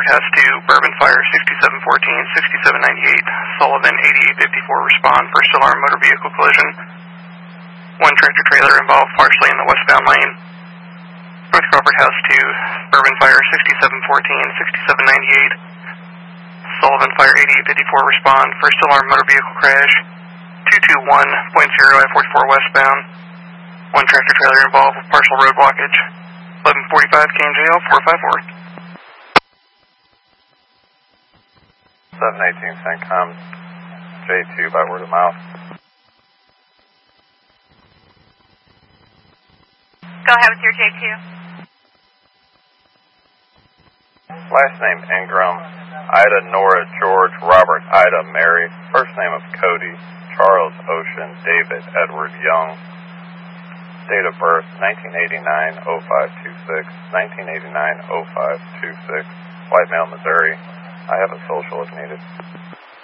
Crawford has 2, Bourbon Fire 6714, 6798, Sullivan 8854 respond, first alarm motor vehicle collision. 1 tractor trailer involved partially in the westbound lane. North Crawford House 2, Bourbon Fire 6714, 6798, Sullivan Fire 8854 respond, first alarm motor vehicle crash. 221.0 I-44 westbound. 1 tractor trailer involved with partial road blockage. 1145 KMJL 454. 718 CENTCOM, J2 by word of mouth. Go ahead with your J2. Last name Ingram, Ida, Nora, George, Robert, Ida, Mary. First name of Cody, Charles, Ocean, David, Edward, Young. Date of birth 1989-0526, 1989-0526. White male, Missouri. I have a social if needed.